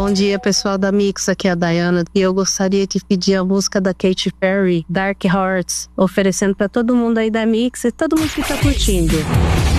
Bom dia, pessoal da Mix, aqui é a Dayana e eu gostaria de pedir a música da Katy Perry, Dark Hearts, oferecendo pra todo mundo aí da Mix e todo mundo que tá curtindo.